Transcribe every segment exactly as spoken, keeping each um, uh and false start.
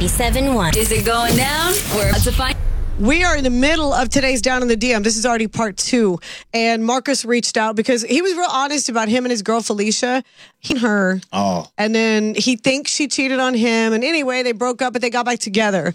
ninety-seven point one. Is it going down? We're about to find. We are in the middle of today's Down in the D M. This is already part two. And Marcus reached out because he was real honest about him and his girl, Felicia. He and her. Oh. And then he thinks she cheated on him. And anyway, they broke up, but they got back together.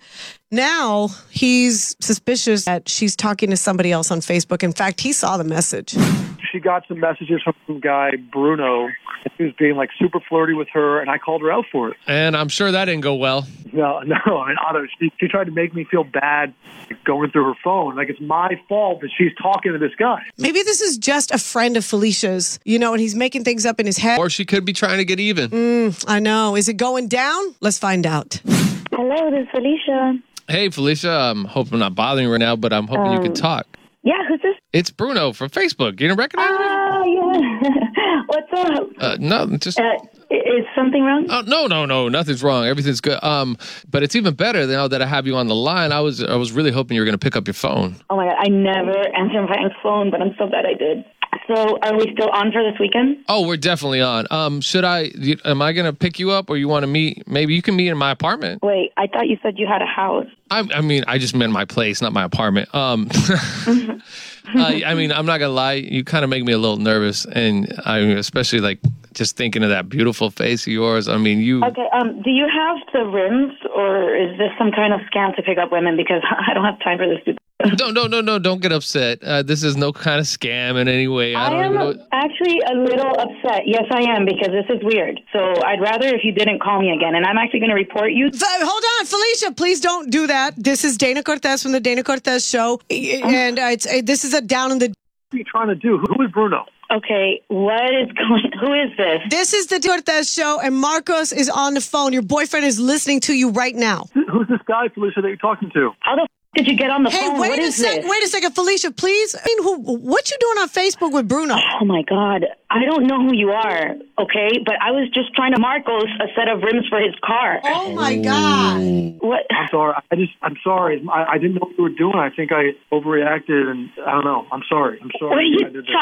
Now he's suspicious that she's talking to somebody else on Facebook. In fact, he saw the message. She got some messages from some guy, Bruno. He was being like super flirty with her, and I called her out for it. And I'm sure that didn't go well. No, no, I mean, Otto, she, she tried to make me feel bad going through her phone. Like it's my fault that she's talking to this guy. Maybe this is just a friend of Felicia's, you know, and he's making things up in his head. Or she could be trying to get even. Mm, I know. Is it going down? Let's find out. Hello, this is Felicia. Hey, Felicia, I'm hoping I'm not bothering you right now, but I'm hoping Um, you can talk. Yeah, who's this? It's Bruno from Facebook. You didn't recognize me? Oh, yeah. What's up? Uh, no, just... Uh, is something wrong? Oh, no, no, no. Nothing's wrong. Everything's good. Um, but it's even better now that I have you on the line. I was I was really hoping you were going to pick up your phone. Oh, my God. I never answer my phone, but I'm so glad I did. So are we still on for this weekend? Oh, we're definitely on. Um, should I... You, am I going to pick you up or you want to meet? Maybe you can meet in my apartment. Wait, I thought you said you had a house. I, I mean, I just meant my place, not my apartment. Um, uh, I mean, I'm not gonna lie. You kind of make me a little nervous, and I mean, especially like just thinking of that beautiful face of yours. I mean, you. Okay, um, do you have the rims, or is this some kind of scam to pick up women? Because I don't have time for this. No, no, no, no! Don't get upset. Uh, this is no kind of scam in any way. I I don't am even know. actually a little upset. Yes, I am, because this is weird. So I'd rather if you didn't call me again, and I'm actually going to report you. F- Hold on, Felicia, please don't do that. This is Dana Cortez from the Dana Cortez Show, and uh, it's uh, this is a Down in the. What are you trying to do? Who is Bruno? Okay, what is going? Who is this? This is the Cortez Show, and Marcos is on the phone. Your boyfriend is listening to you right now. Who's this guy, Felicia, that you're talking to? How the f- did you get on the Hey, phone? wait What a is sec. this? Wait a second, Felicia, please. I mean, who, what you doing on Facebook with Bruno? Oh my God, I don't know who you are. Okay, but I was just trying to Marcos a set of rims for his car. Oh my God. What? I'm sorry. I just, I'm sorry. I, I didn't know what you were doing. I think I overreacted, and I don't know. I'm sorry. I'm sorry. What are you I did that.